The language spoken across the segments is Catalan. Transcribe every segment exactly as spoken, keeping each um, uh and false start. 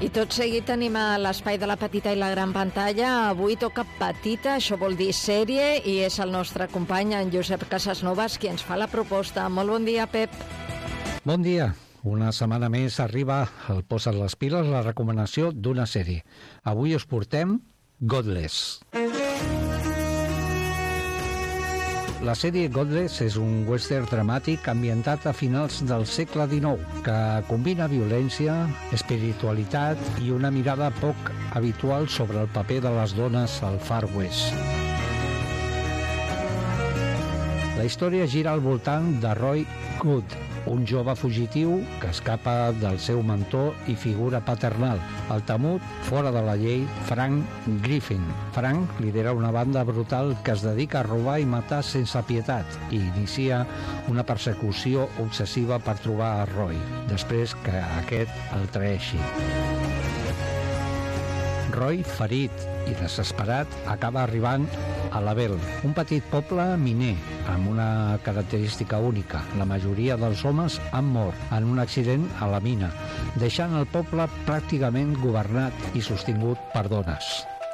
I tot seguit tenim a l'espai de la petita i la gran pantalla. Avui toca petita, això vol dir sèrie, i és el nostre company, en Josep Casasnovas, qui ens fa la proposta. Molt bon dia, Pep. Bon dia. Una setmana més arriba al Posa't les piles la recomanació d'una sèrie. Avui us portem Godless. La sèrie Godless és un western dramàtic ambientat a finals del segle dinou que combina violència, espiritualitat i una mirada poc habitual sobre el paper de les dones al Far West. La història gira al voltant de Roy Good, un jove fugitiu que escapa del seu mentor i figura paternal, el temut, fora de la llei, Frank Griffin. Frank lidera una banda brutal que es dedica a robar i matar sense pietat i inicia una persecució obsessiva per trobar a Roy, després que aquest el traeixi. Roy, ferit i desesperat, acaba arribant a Lavelle, un petit poble miner amb una característica única. La majoria dels homes han mort en un accident a la mina, deixant el poble pràcticament governat i sostingut per dones.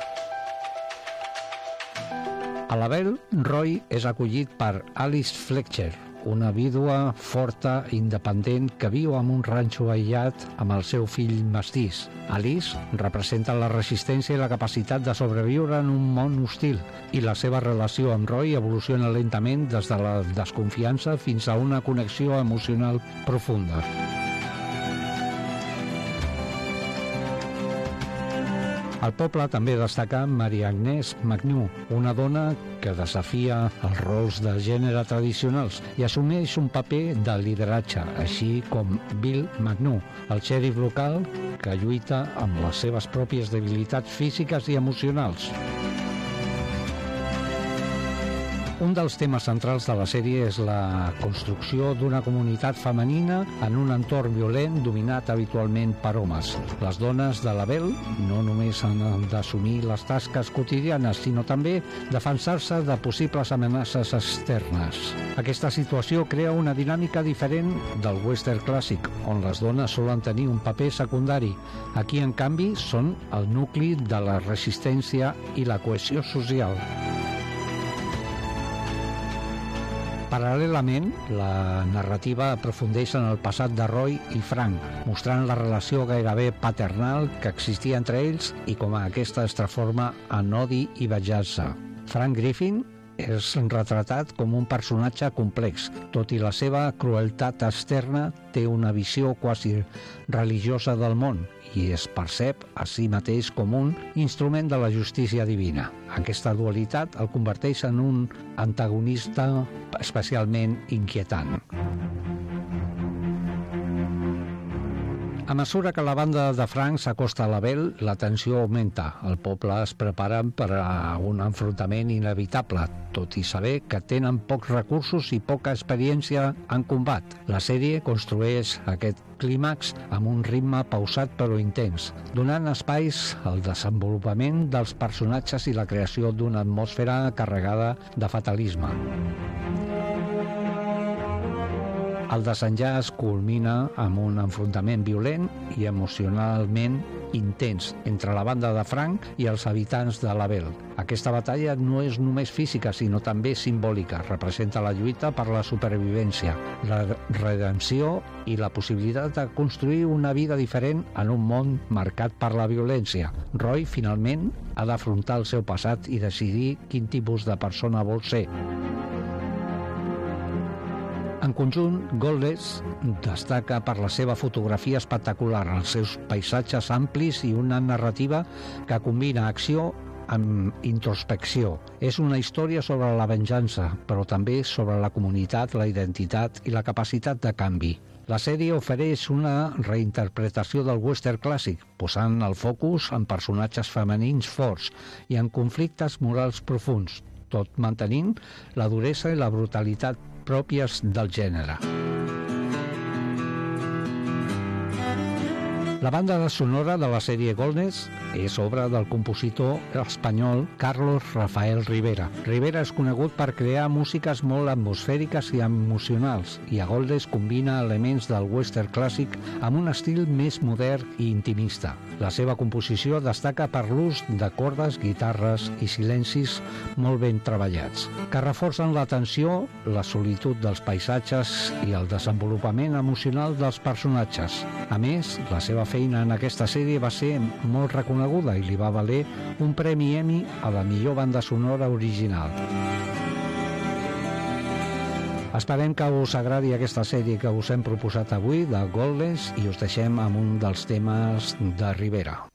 A Lavelle, Roy és acollit per Alice Fletcher, una vídua forta i independent que viu en un ranxo aïllat amb el seu fill mestís. Alice representa la resistència i la capacitat de sobreviure en un món hostil, i la seva relació amb Roy evoluciona lentament des de la desconfiança fins a una connexió emocional profunda. Al poble també destaca Maria Agnès McNew, una dona que desafia els rols de gènere tradicionals i assumeix un paper de lideratge, així com Bill McNew, el xèrif local que lluita amb les seves pròpies debilitats físiques i emocionals. Un dels temes centrals de la sèrie és la construcció d'una comunitat femenina en un entorn violent dominat habitualment per homes. Les dones de Lavelle no només han d'assumir les tasques quotidianes, sinó també defensar-se de possibles amenaces externes. Aquesta situació crea una dinàmica diferent del western clàssic, on les dones solen tenir un paper secundari. Aquí, en canvi, són el nucli de la resistència i la cohesió social. Paral·lelament, la narrativa aprofundeix en el passat de Roy i Frank, mostrant la relació gairebé paternal que existia entre ells i com aquesta es transforma en odi i venjança. Frank Griffin és retratat com un personatge complex. Tot i la seva crueltat externa, té una visió quasi religiosa del món i es percep a si mateix com un instrument de la justícia divina. Aquesta dualitat el converteix en un antagonista especialment inquietant. A mesura que la banda de Frank s'acosta a Lavelle, la tensió augmenta. El poble es prepara per a un enfrontament inevitable, tot i saber que tenen pocs recursos i poca experiència en combat. La sèrie construeix aquest clímax amb un ritme pausat però intens, donant espais al desenvolupament dels personatges i la creació d'una atmosfera carregada de fatalisme. El desenllaç culmina amb un enfrontament violent i emocionalment intens entre la banda de Frank i els habitants de Lavelle. Aquesta batalla no és només física, sinó també simbòlica. Representa la lluita per la supervivència, la redempció i la possibilitat de construir una vida diferent en un món marcat per la violència. Roy, finalment, ha d'afrontar el seu passat i decidir quin tipus de persona vol ser. En conjunt, Godless destaca per la seva fotografia espectacular, els seus paisatges amplis i una narrativa que combina acció amb introspecció. És una història sobre la venjança, però també sobre la comunitat, la identitat i la capacitat de canvi. La sèrie ofereix una reinterpretació del western clàssic, posant el focus en personatges femenins forts i en conflictes morals profunds, tot mantenint la duresa i la brutalitat pròpies del gènere. La banda sonora de la sèrie Golnes és obra del compositor espanyol Carlos Rafael Rivera. Rivera és conegut per crear músiques molt atmosfèriques i emocionals, i a Golnes combina elements del western clàssic amb un estil més modern i intimista. La seva composició destaca per l'ús de cordes, guitarres i silencis molt ben treballats, que reforcen la tensió, la solitud dels paisatges i el desenvolupament emocional dels personatges. A més, la seva feina en aquesta sèrie va ser molt reconeguda i li va valer un premi Emmy a la millor banda sonora original. Esperem que us agradi aquesta sèrie que us hem proposat avui de Golnes i us deixem amb un dels temes de Rivera.